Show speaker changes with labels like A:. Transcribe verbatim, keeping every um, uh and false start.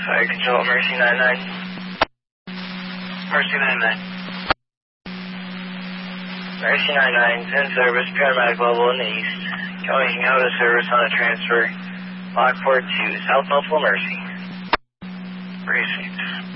A: Fire Control, Mercy nine nine. Mercy nine nine. Mercy nine nine, in service, paramedic level in the east. Going out of service on a transfer. Lockport two, South Buffalo Mercy. Precinct.